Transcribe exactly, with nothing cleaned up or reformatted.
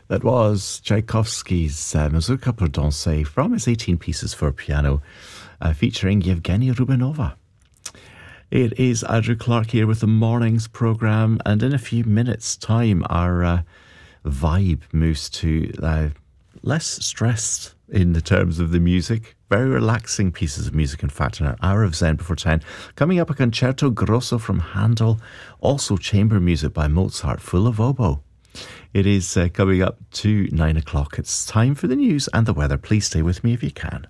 That was Tchaikovsky's uh, Mazurka pour danser from his eighteen pieces for piano, uh, featuring Yevgeny Rubinova. It is Andrew Clark here with the morning's programme, and in a few minutes' time, our uh, vibe moves to uh, less stressed in the terms of the music. Very relaxing pieces of music, in fact, in our hour of Zen before ten. Coming up, a concerto grosso from Handel, also chamber music by Mozart, full of oboe. It is uh, coming up to nine o'clock. It's time for the news and the weather. Please stay with me if you can.